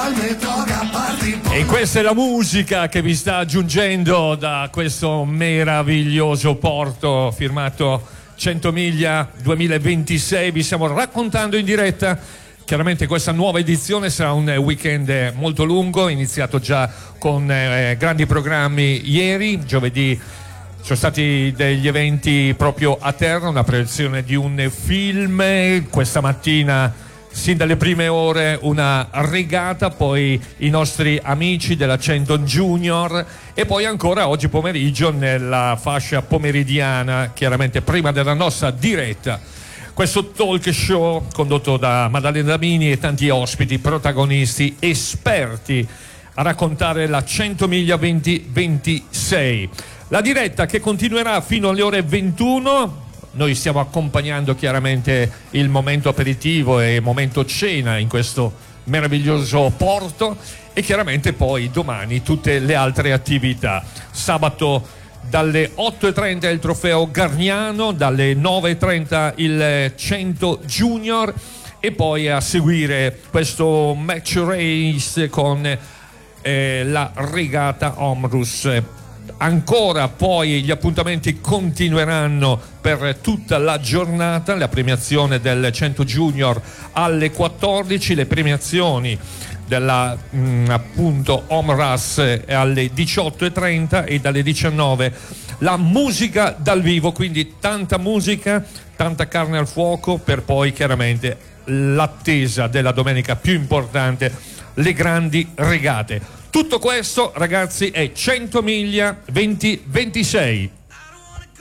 E questa è la musica che vi sta giungendo da questo meraviglioso porto firmato 100 miglia 2026. Vi stiamo raccontando in diretta. Chiaramente questa nuova edizione sarà un weekend molto lungo, iniziato già con grandi programmi ieri. Giovedì sono stati degli eventi proprio a terra, una proiezione di un film. Questa mattina, sin dalle prime ore, una regata, poi i nostri amici della 100 Junior e poi ancora oggi pomeriggio nella fascia pomeridiana, chiaramente prima della nostra diretta, questo talk show condotto da Maddalena Damini e tanti ospiti, protagonisti, esperti a raccontare la 100 miglia 2026. La diretta che continuerà fino alle ore 21. Noi stiamo accompagnando chiaramente il momento aperitivo e il momento cena in questo meraviglioso porto e chiaramente poi domani tutte le altre attività. Sabato dalle 8:30 il trofeo Gargnano, dalle 9:30 il 100 Junior e poi a seguire questo match race con la regata Omrus. Ancora poi gli appuntamenti continueranno per tutta la giornata, la premiazione del 100 Junior alle 14, le premiazioni della appunto Omrus alle 18:30 e dalle 19 la musica dal vivo, quindi tanta musica, tanta carne al fuoco per poi chiaramente l'attesa della domenica più importante, le grandi regate. Tutto questo, ragazzi, è 100 miglia 2026.